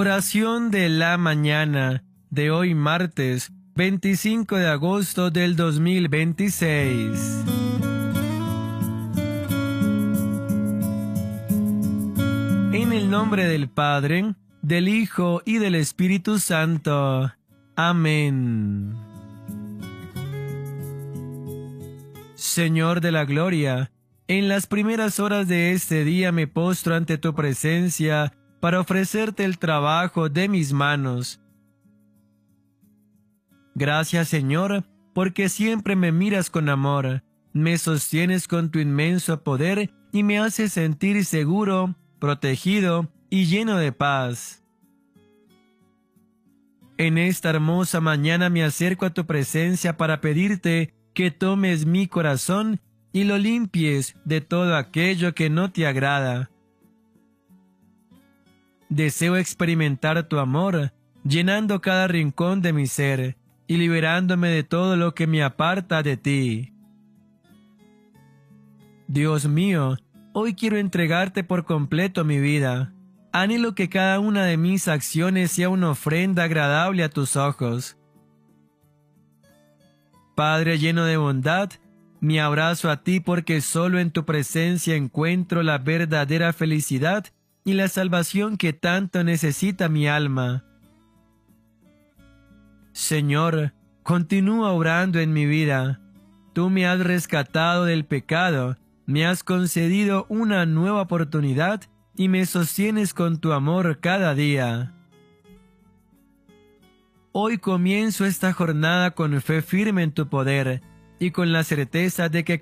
Oración de la mañana de hoy martes 25 de agosto del 2026. En el nombre del Padre, del Hijo y del Espíritu Santo. Amén. Señor de la gloria, en las primeras horas de este día me postro ante tu presencia para ofrecerte el trabajo de mis manos. Gracias, Señor, porque siempre me miras con amor, me sostienes con tu inmenso poder y me haces sentir seguro, protegido y lleno de paz. En esta hermosa mañana me acerco a tu presencia para pedirte que tomes mi corazón y lo limpies de todo aquello que no te agrada. Deseo experimentar tu amor, llenando cada rincón de mi ser y liberándome de todo lo que me aparta de ti. Dios mío, hoy quiero entregarte por completo mi vida. Anhelo que cada una de mis acciones sea una ofrenda agradable a tus ojos. Padre lleno de bondad, me abrazo a ti porque solo en tu presencia encuentro la verdadera felicidad y la salvación que tanto necesita mi alma. Señor, continúa obrando en mi vida. Tú me has rescatado del pecado, me has concedido una nueva oportunidad y me sostienes con tu amor cada día. Hoy comienzo esta jornada con fe firme en tu poder y con la certeza de que